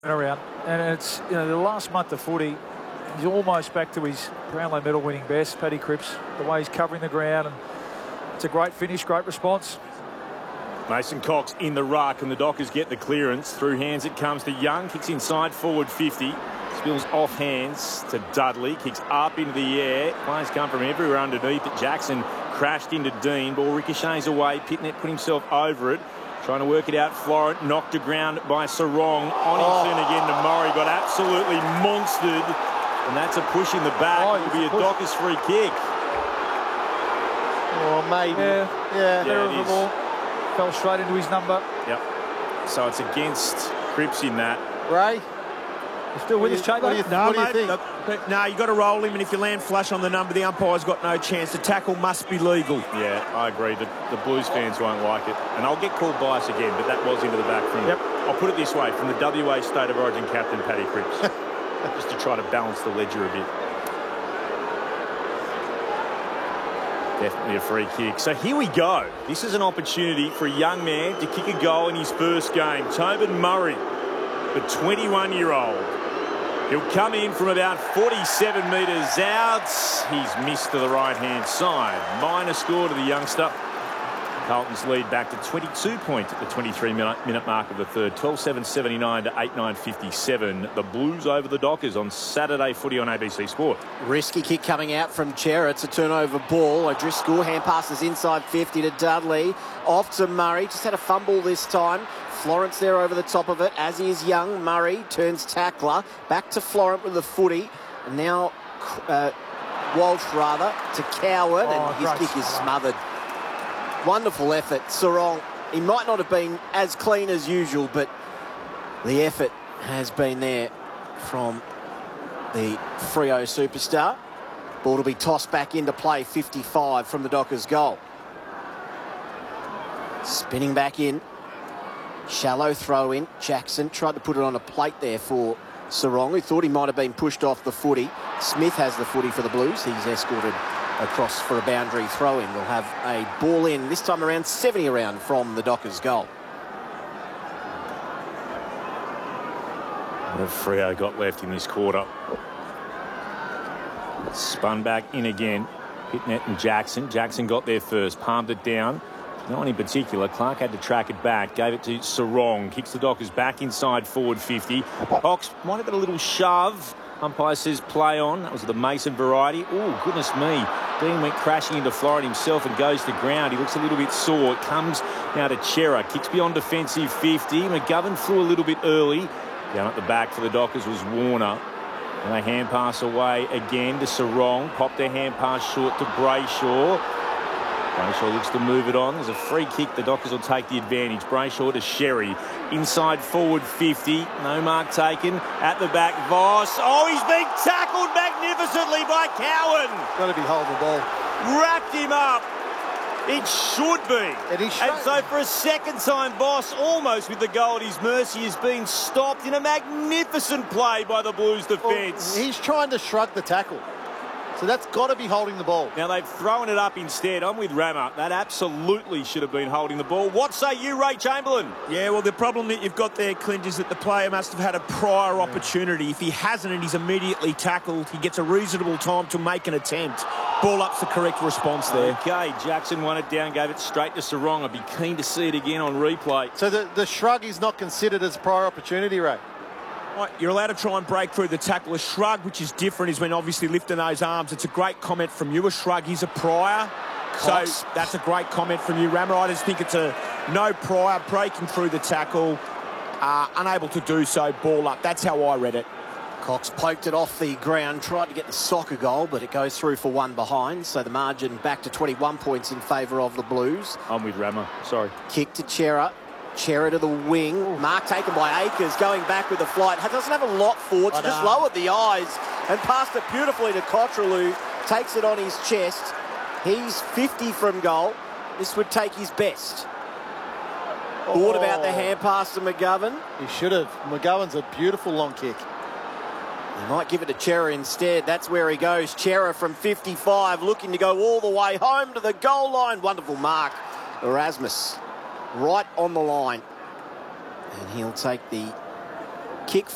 around, and it's the last month of footy, he's almost back to his Brownlow medal winning best, Paddy Cripps, the way he's covering the ground, and it's a great finish, great response. Mason Cox in the ruck, and the Dockers get the clearance. Through hands it comes to Young, kicks inside forward 50, spills off hands to Dudley, kicks up into the air. Players come from everywhere underneath it. Jackson crashed into Dean, ball ricochets away. Pitnet put himself over it, trying to work it out. Florent knocked to ground by Sarong. On his again to Murray, got absolutely monstered, and that's a push in the back. It'll be a Dockers free kick. Oh, maybe. Yeah, there was the ball. Fell straight into his number. Yep. So it's against Cripps in that. Ray? You still with us, Chamber? No, mate. No, you've got to roll him, and if you land flush on the number, the umpire's got no chance. The tackle must be legal. Yeah, I agree. The Blues fans won't like it. And I'll get called bias again, but that was into the back from... Yep. I'll put it this way, from the WA State of Origin captain, Paddy Cripps. Just to try to balance the ledger a bit. Definitely a free kick. So here we go. This is an opportunity for a young man to kick a goal in his first game. Tobin Murray, the 21-year-old. He'll come in from about 47 metres out. He's missed to the right-hand side. Minor score to the youngster. Carlton's lead back to 22 points at the 23-minute mark of the third. 12-7-79 to 8-9-57. The Blues over the Dockers on Saturday footy on ABC Sport. Risky kick coming out from Chera. It's a turnover ball. O'Driscoll hand passes inside 50 to Dudley. Off to Murray. Just had a fumble this time. Florence there over the top of it, as is Young. Murray turns tackler. Back to Florent with the footy. And now Walsh, rather, to Cowan. And his kick is smothered. Wonderful effort. Sarong, he might not have been as clean as usual, but the effort has been there from the Freo superstar. Ball will be tossed back into play, 55 from the Dockers' goal. Spinning back in. Shallow throw in. Jackson tried to put it on a plate there for Sarong, who thought he might have been pushed off the footy. Smith has the footy for the Blues. He's escorted across for a boundary throw-in. We'll have a ball in, this time around 70 around from the Dockers' goal. What have Freo got left in this quarter? Spun back in again. Pitnet and Jackson. Jackson got there first, palmed it down. No one in particular. Clark had to track it back. Gave it to Sarong. Kicks the Dockers back inside forward 50. Cox might have got a little shove. Umpire says play on. That was the Mason variety. Oh, goodness me. Dean went crashing into Florida himself and goes to ground. He looks a little bit sore. It comes now to Chera. Kicks beyond defensive 50. McGovern flew a little bit early. Down at the back for the Dockers was Warner. And they hand pass away again to Sarong. Popped their hand pass short to Brayshaw. Brayshaw looks to move it on. There's a free kick. The Dockers will take the advantage. Brayshaw to Sherry. Inside forward 50. No mark taken. At the back, Voss. Oh, he's being tackled magnificently by Cowan. Got to be holding the ball. Wrapped him up. It should be. And so for a second time, Voss, almost with the goal at his mercy, has been stopped in a magnificent play by the Blues defence. Well, he's trying to shrug the tackle. So that's got to be holding the ball. Now they've thrown it up instead. I'm with Rammer. That absolutely should have been holding the ball. What say you, Ray Chamberlain? Yeah, well, the problem that you've got there, Clint, is that the player must have had a prior opportunity. If he hasn't and he's immediately tackled, he gets a reasonable time to make an attempt. Ball up's the correct response there. Okay, Jackson won it down, gave it straight to Sarong. I'd be keen to see it again on replay. So the shrug is not considered as prior opportunity, Ray? Right, you're allowed to try and break through the tackle. A shrug, which is different, is when obviously lifting those arms. It's a great comment from you. A shrug is a prior. Cox. So that's a great comment from you, Rammer. I just think it's a no prior, breaking through the tackle, unable to do so, ball up. That's how I read it. Cox poked it off the ground, tried to get the soccer goal, but it goes through for one behind. So the margin back to 21 points in favour of the Blues. I'm with Rammer. Sorry. Kick to Chera. Chera to the wing. Mark taken by Akers, going back with the flight. Doesn't have a lot forward, so just lowered the eyes and passed it beautifully to Cottrell, who takes it on his chest. He's 50 from goal. This would take his best. Thought about the hand pass to McGovern. He should have. McGovern's a beautiful long kick. He might give it to Chera instead. That's where he goes. Chera from 55, looking to go all the way home to the goal line. Wonderful mark. Erasmus right on the line. And he'll take the kick